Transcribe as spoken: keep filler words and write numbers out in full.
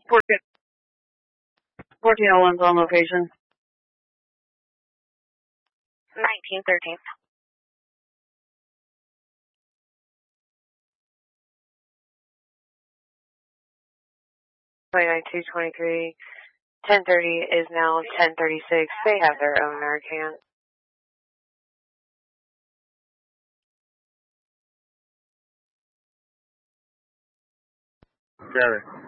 fourteen oh one's on location. nineteen thirteen. twenty-nine two twenty-three. ten thirty is now ten thirty-six. They have their own Narcan. Got it.